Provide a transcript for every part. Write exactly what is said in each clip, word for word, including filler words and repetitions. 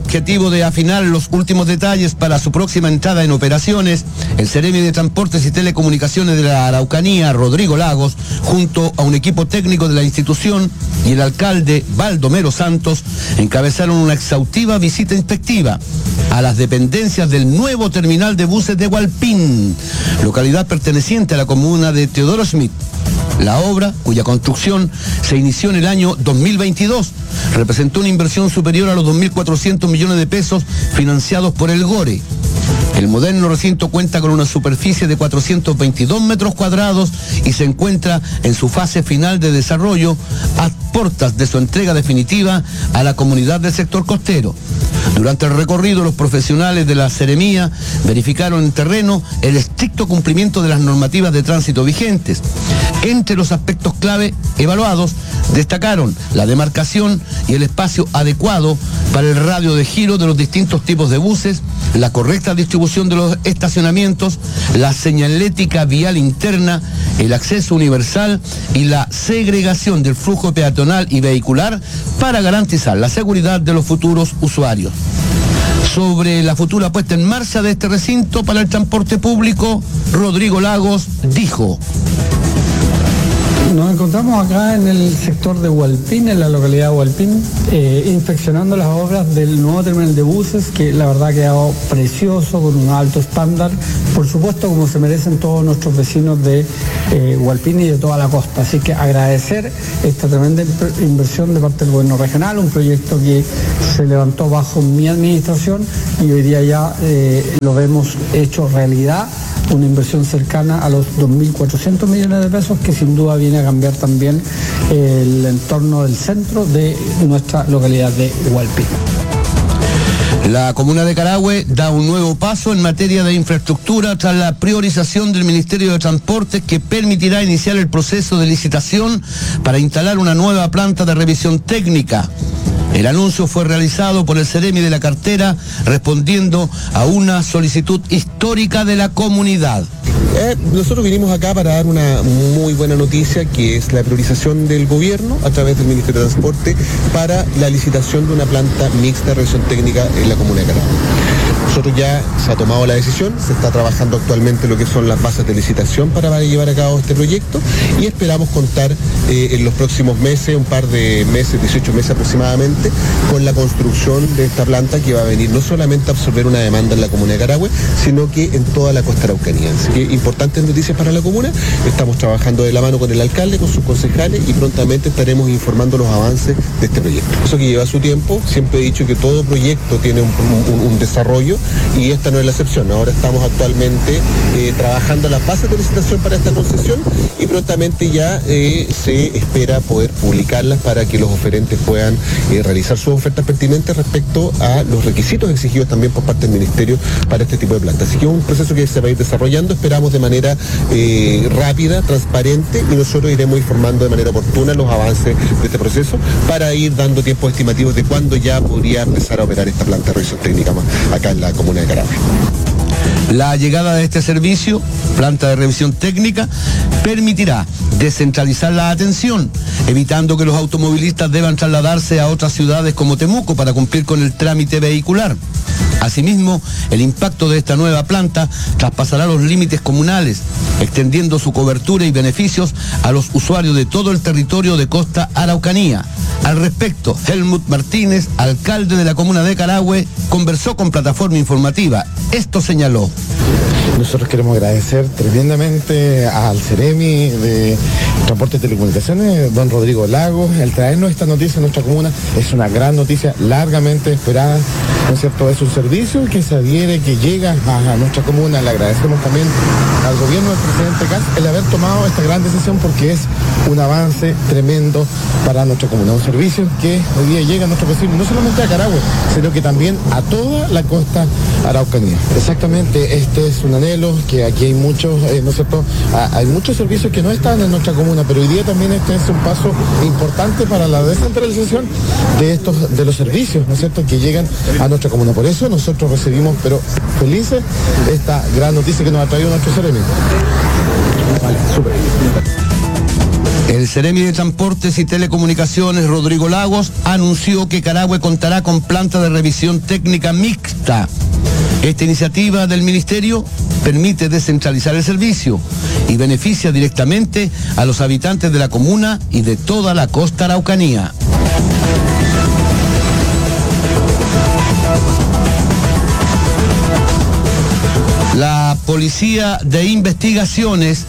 objetivo de afinar los últimos detalles para su próxima entrada en operaciones, el Seremi de Transportes y Telecomunicaciones de la Araucanía, Rodrigo Lagos, junto a un equipo técnico de la institución y el alcalde Baldomero Santos, encabezaron una exhaustiva visita inspectiva a las dependencias del nuevo terminal de buses de Hualpín, localidad perteneciente a la comuna de Teodoro Schmidt. La obra, cuya construcción se inició en el año dos mil veintidós, representó una inversión superior a los dos mil cuatrocientos millones de pesos financiados por el GORE. El moderno recinto cuenta con una superficie de cuatrocientos veintidós metros cuadrados y se encuentra en su fase final de desarrollo, a puertas de su entrega definitiva a la comunidad del sector costero. Durante el recorrido, los profesionales de la Seremía verificaron en terreno el estricto cumplimiento de las normativas de tránsito vigentes. Entre los aspectos clave evaluados, destacaron la demarcación y el espacio adecuado para el radio de giro de los distintos tipos de buses, la correcta distribución de los estacionamientos, la señalética vial interna, el acceso universal y la segregación del flujo peatonal y vehicular para garantizar la seguridad de los futuros usuarios. Sobre la futura puesta en marcha de este recinto para el transporte público, Rodrigo Lagos dijo: nos encontramos acá en el sector de Hualpín, en la localidad de Hualpín, eh, inspeccionando las obras del nuevo terminal de buses, que la verdad ha quedado precioso, con un alto estándar, por supuesto como se merecen todos nuestros vecinos de eh, Hualpín y de toda la costa. Así que agradecer esta tremenda inversión de parte del gobierno regional, un proyecto que se levantó bajo mi administración y hoy día ya eh, lo vemos hecho realidad. Una inversión cercana a los dos mil cuatrocientos millones de pesos que sin duda viene a cambiar también el entorno del centro de nuestra localidad de Hualpín. La comuna de Carahue da un nuevo paso en materia de infraestructura tras la priorización del Ministerio de Transportes, que permitirá iniciar el proceso de licitación para instalar una nueva planta de revisión técnica. El anuncio fue realizado por el Seremi de la cartera, respondiendo a una solicitud histórica de la comunidad. Eh, nosotros vinimos acá para dar una muy buena noticia, que es la priorización del gobierno a través del Ministerio de Transporte para la licitación de una planta mixta de revisión técnica en la comuna de Carahue. Nosotros ya se ha tomado la decisión, se está trabajando actualmente lo que son las bases de licitación para llevar a cabo este proyecto y esperamos contar eh, en los próximos meses, un par de meses, dieciocho meses aproximadamente, con la construcción de esta planta que va a venir no solamente a absorber una demanda en la comuna de Carahue, sino que en toda la costa araucanía. Así que importantes noticias para la comuna, estamos trabajando de la mano con el alcalde, con sus concejales y prontamente estaremos informando los avances de este proyecto. Eso que lleva su tiempo, siempre he dicho que todo proyecto tiene un, un, un desarrollo y esta no es la excepción. Ahora estamos actualmente eh, trabajando las bases de licitación para esta concesión y prontamente ya eh, se espera poder publicarlas para que los oferentes puedan eh, realizar sus ofertas pertinentes respecto a los requisitos exigidos también por parte del Ministerio para este tipo de plantas. Así que es un proceso que se va a ir desarrollando, esperamos de manera eh, rápida, transparente, y nosotros iremos informando de manera oportuna los avances de este proceso para ir dando tiempos estimativos de cuándo ya podría empezar a operar esta planta de revisión técnica más acá en la comuna de Carahue. La llegada de este servicio, planta de revisión técnica, permitirá descentralizar la atención, evitando que los automovilistas deban trasladarse a otras ciudades como Temuco para cumplir con el trámite vehicular. Asimismo, el impacto de esta nueva planta traspasará los límites comunales, extendiendo su cobertura y beneficios a los usuarios de todo el territorio de Costa Araucanía. Al respecto, Helmut Martínez, alcalde de la comuna de Carahue, conversó con Plataforma Informativa. Esto señaló: nosotros queremos agradecer tremendamente al Seremi de Transporte y Telecomunicaciones, don Rodrigo Lagos, el traernos esta noticia en nuestra comuna. Es una gran noticia, largamente esperada, ¿no es cierto? Es un servicio que se adhiere, que llega a, a nuestra comuna. Le agradecemos también al gobierno del presidente Kast el haber tomado esta gran decisión, porque es un avance tremendo para nuestra comuna. Un servicio que hoy día llega a nuestros vecinos, no solamente a Carahue, sino que también a toda la costa araucanía. Exactamente, este es un anhelo, que aquí hay muchos, eh, ¿no es cierto? Ah, hay muchos servicios que no están en nuestra comuna, pero hoy día también este es un paso importante para la descentralización de estos, de los servicios, ¿no es cierto?, que llegan a nuestra comuna. Por eso nosotros recibimos, pero felices, esta gran noticia que nos ha traído nuestro Seremi. Vale, súper. El Seremi de Transportes y Telecomunicaciones, Rodrigo Lagos, anunció que Carahue contará con planta de revisión técnica mixta. Esta iniciativa del Ministerio permite descentralizar el servicio y beneficia directamente a los habitantes de la comuna y de toda la costa araucanía. La Policía de Investigaciones,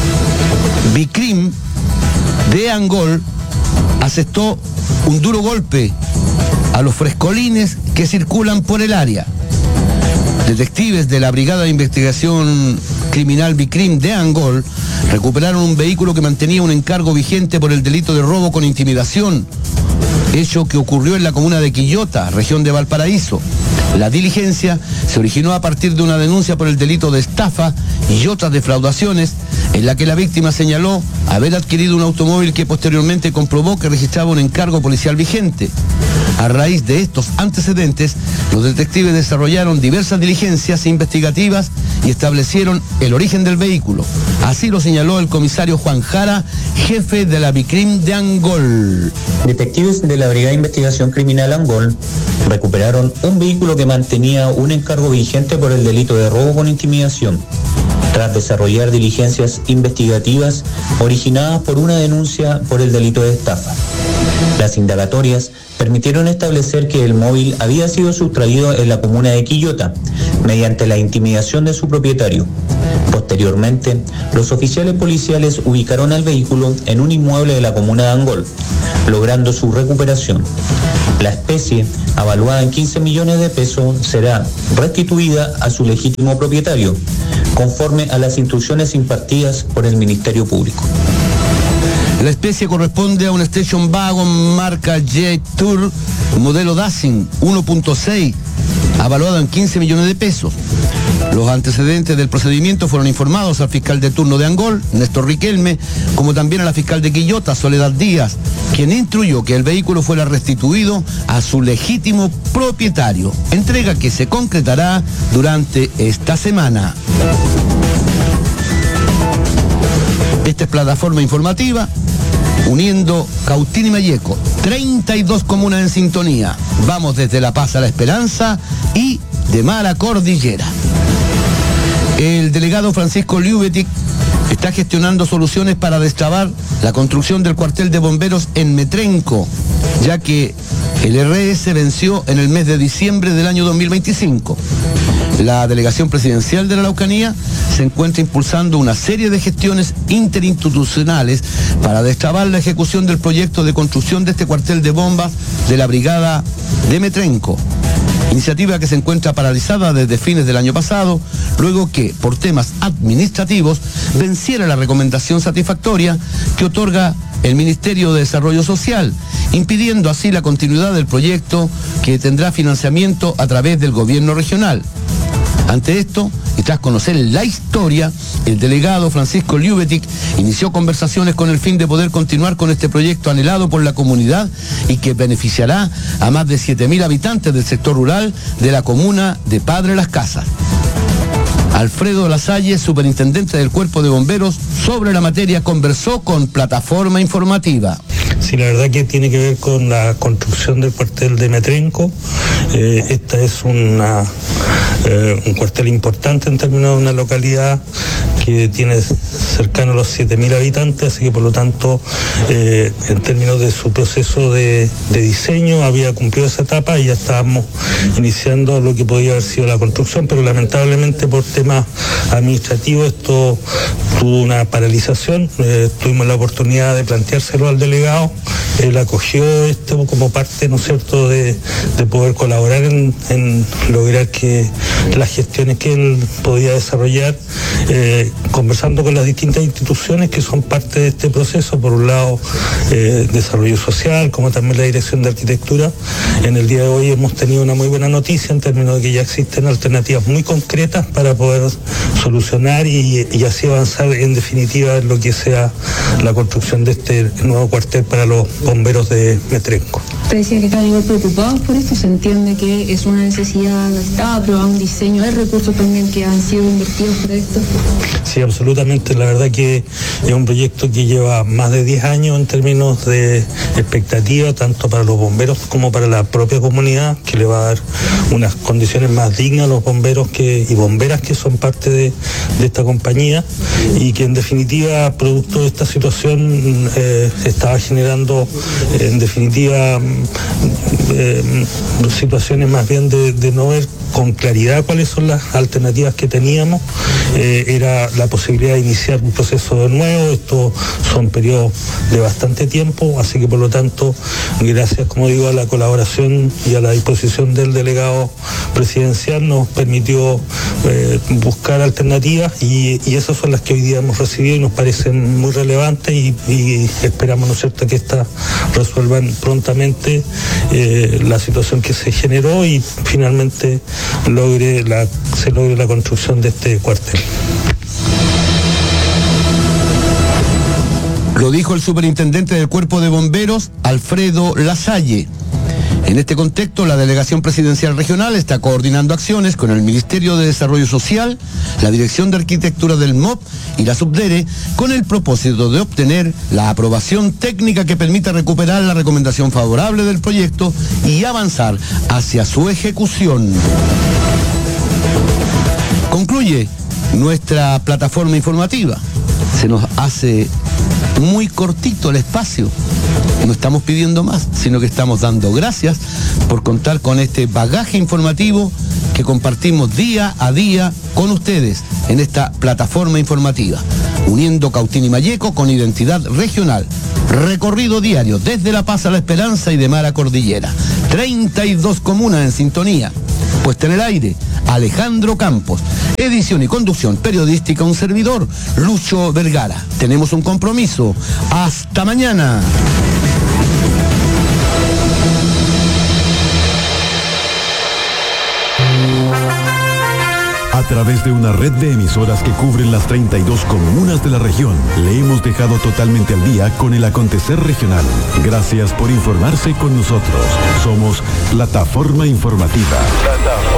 BICRIM, de Angol, asestó un duro golpe a los frescolines que circulan por el área. Detectives de la Brigada de Investigación Criminal BICRIM de Angol recuperaron un vehículo que mantenía un encargo vigente por el delito de robo con intimidación, hecho que ocurrió en la comuna de Quillota, región de Valparaíso. La diligencia se originó a partir de una denuncia por el delito de estafa y otras defraudaciones, en la que la víctima señaló haber adquirido un automóvil que posteriormente comprobó que registraba un encargo policial vigente. A raíz de estos antecedentes, los detectives desarrollaron diversas diligencias investigativas y establecieron el origen del vehículo. Así lo señaló el comisario Juan Jara, jefe de la BICRIM de Angol. Detectives de la Brigada de Investigación Criminal Angol recuperaron un vehículo que mantenía un encargo vigente por el delito de robo con intimidación, tras desarrollar diligencias investigativas originadas por una denuncia por el delito de estafa. Las indagatorias permitieron establecer que el móvil había sido sustraído en la comuna de Quillota mediante la intimidación de su propietario. Posteriormente, los oficiales policiales ubicaron al vehículo en un inmueble de la comuna de Angol, logrando su recuperación. La especie, avaluada en quince millones de pesos, será restituida a su legítimo propietario, conforme a las instrucciones impartidas por el Ministerio Público. La especie corresponde a un Station Wagon marca J-Tour, modelo Dacing uno punto seis, avaluado en quince millones de pesos. Los antecedentes del procedimiento fueron informados al fiscal de turno de Angol, Néstor Riquelme, como también a la fiscal de Quillota, Soledad Díaz, quien instruyó que el vehículo fuera restituido a su legítimo propietario, entrega que se concretará durante esta semana. Esta es plataforma informativa uniendo Cautín y Malleco, treinta y dos comunas en sintonía. Vamos desde La Paz a La Esperanza y de Mar a Cordillera. El delegado Francisco Liubetic está gestionando soluciones para destrabar la construcción del cuartel de bomberos en Metrenco, ya que el R S venció en el mes de diciembre del año dos mil veinticinco. La delegación presidencial de la Araucanía se encuentra impulsando una serie de gestiones interinstitucionales para destrabar la ejecución del proyecto de construcción de este cuartel de bombas de la brigada de Metrenco. Iniciativa que se encuentra paralizada desde fines del año pasado, luego que, por temas administrativos, venciera la recomendación satisfactoria que otorga el Ministerio de Desarrollo Social, impidiendo así la continuidad del proyecto que tendrá financiamiento a través del gobierno regional. Ante esto, y tras conocer la historia, el delegado Francisco Liubetic inició conversaciones con el fin de poder continuar con este proyecto anhelado por la comunidad y que beneficiará a más de siete mil habitantes del sector rural de la comuna de Padre Las Casas. Alfredo Lasalle, superintendente del Cuerpo de Bomberos, sobre la materia conversó con Plataforma Informativa. Sí, la verdad que tiene que ver con la construcción del cuartel de Metrenco. Eh, esta es una, eh, un cuartel importante en términos de una localidad que tiene cercano a los siete mil habitantes, así que por lo tanto, eh, en términos de su proceso de, de diseño, había cumplido esa etapa y ya estábamos iniciando lo que podía haber sido la construcción, pero lamentablemente por temas administrativos esto tuvo una paralización. Eh, tuvimos la oportunidad de planteárselo al delegado, él acogió esto como parte, ¿no es cierto?, de, de poder colaborar en, en lograr que las gestiones que él podía desarrollar, eh, conversando con las distintas instituciones que son parte de este proceso, por un lado eh, desarrollo social, como también la dirección de arquitectura. En el día de hoy hemos tenido una muy buena noticia en términos de que ya existen alternativas muy concretas para poder solucionar y, y así avanzar en definitiva en lo que sea la construcción de este nuevo cuartel para los bomberos de Metrenco. Usted decía que están igual preocupados por esto, se entiende que es una necesidad, estaba aprobando un diseño, hay recursos también que han sido invertidos para esto. Sí, absolutamente. La verdad que es un proyecto que lleva más de diez años en términos de expectativa, tanto para los bomberos como para la propia comunidad, que le va a dar unas condiciones más dignas a los bomberos que, y bomberas que son parte de, de esta compañía, y que en definitiva, producto de esta situación, eh, estaba generando, eh, en definitiva, eh, situaciones más bien de, de no ver con claridad cuáles son las alternativas que teníamos. Eh, era la posibilidad de iniciar un proceso de nuevo. Estos son periodos de bastante tiempo, así que por lo tanto, gracias, como digo, a la colaboración y a la disposición del delegado presidencial, nos permitió eh, buscar alternativas, y, y esas son las que hoy día hemos recibido y nos parecen muy relevantes, y, y esperamos, ¿no es cierto?, que estas resuelvan prontamente eh, la situación que se generó y finalmente logre la, se logre la construcción de este cuartel. Lo dijo el superintendente del Cuerpo de Bomberos, Alfredo Lasalle. En este contexto, la Delegación Presidencial Regional está coordinando acciones con el Ministerio de Desarrollo Social, la Dirección de Arquitectura del M O P y la Subdere, con el propósito de obtener la aprobación técnica que permita recuperar la recomendación favorable del proyecto y avanzar hacia su ejecución. Concluye nuestra plataforma informativa. Se nos hace muy cortito el espacio. No estamos pidiendo más, sino que estamos dando gracias por contar con este bagaje informativo que compartimos día a día con ustedes en esta plataforma informativa, uniendo Cautín y Malleco con identidad regional. Recorrido diario desde La Paz a La Esperanza y de mar a Cordillera. treinta y dos comunas en sintonía. Puesta en el aire, Alejandro Campos. Edición y conducción periodística, un servidor, Lucho Vergara. Tenemos un compromiso. Hasta mañana. A través de una red de emisoras que cubren las treinta y dos comunas de la región, le hemos dejado totalmente al día con el acontecer regional. Gracias por informarse con nosotros. Somos Plataforma Informativa. Plataforma.